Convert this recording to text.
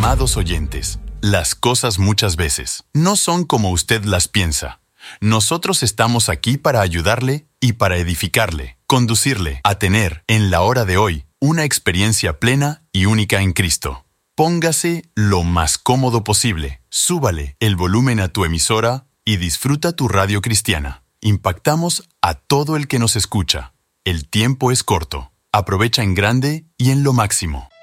Amados oyentes, las cosas muchas veces no son como usted las piensa. Nosotros estamos aquí para ayudarle y para edificarle, conducirle a tener, en la hora de hoy, una experiencia plena y única en Cristo. Póngase lo más cómodo posible, súbale el volumen a tu emisora y disfruta tu radio cristiana. Impactamos a todo el que nos escucha. El tiempo es corto. Aprovecha en grande y en lo máximo.